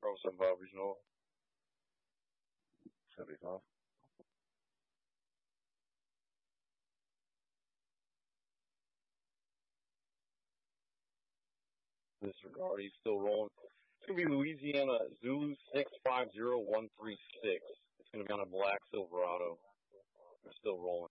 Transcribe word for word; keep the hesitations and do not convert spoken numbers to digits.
from seventy-five regional. seventy-five. Disregard. He's still rolling. It's gonna be Louisiana Zulu six five zero one three six. It's gonna be on a black Silverado. They're still rolling.